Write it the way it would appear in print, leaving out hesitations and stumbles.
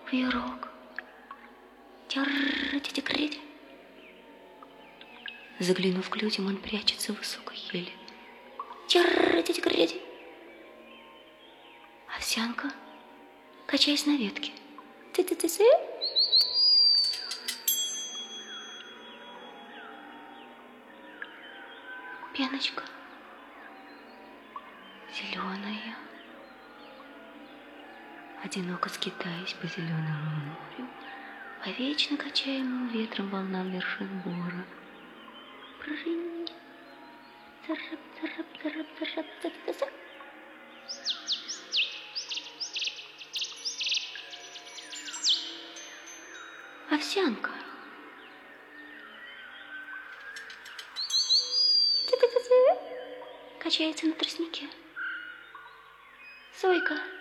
Кувырок. Тяр-тя-тя-крить. Заглянув к людям, он прячется в высокой еле. Тяр-тя-тя-крить. Овсянка, качаясь на ветке. Ты-ты-ты-ты. Пеночка зеленая, одиноко скитаясь по зеленому морю, по вечно качаемым ветром волнам вершин бора. Прынь, царап, царап, царап, царап, царап. Овсянка. Качается на тростнике. Сойка.